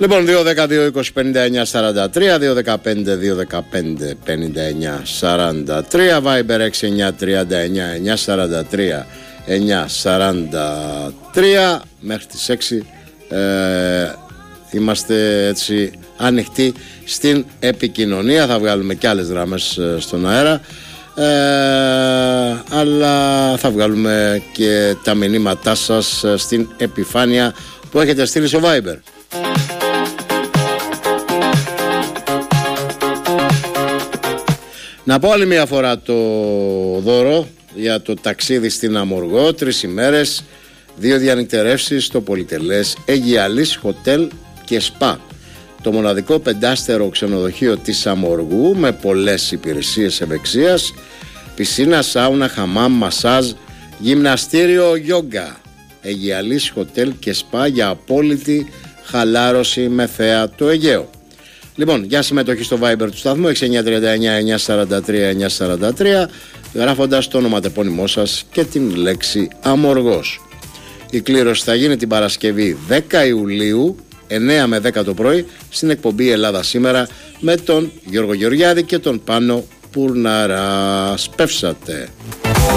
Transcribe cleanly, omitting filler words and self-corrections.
Λοιπόν, 2-10-2-20-59-43, 2-15-2-15-59-43, Viber 6-9-39-943-943. Μέχρι τις 6 είμαστε έτσι ανοιχτοί στην επικοινωνία. Θα βγάλουμε και άλλες γραμμές στον αέρα, αλλά θα βγάλουμε και τα μηνύματά σας στην επιφάνεια που έχετε στείλει στο Viber. Να πω άλλη μια φορά το δώρο για το ταξίδι στην Αμοργό. 3 ημέρες, 2 διανυκτερεύσεις στο πολυτελές Αιγιαλής Hotel και Spa. Το μοναδικό 5-στερο ξενοδοχείο της Αμοργού με πολλές υπηρεσίες ευεξίας, πισίνα, σάουνα, χαμάμ, μασάζ, γυμναστήριο, γιόγκα. Αιγιαλής Hotel και Spa για απόλυτη χαλάρωση με θέα το Αιγαίο. Λοιπόν, για συμμετοχή στο Viber του σταθμού 6939-943-943, γράφοντας το ονοματεπώνυμό σας και την λέξη Αμοργός. Η κλήρωση θα γίνει την Παρασκευή 10 Ιουλίου 9 με 10 το πρωί στην εκπομπή Ελλάδα Σήμερα με τον Γιώργο Γεωργιάδη και τον Πάνο Πουρναρά. Σπεύσατε.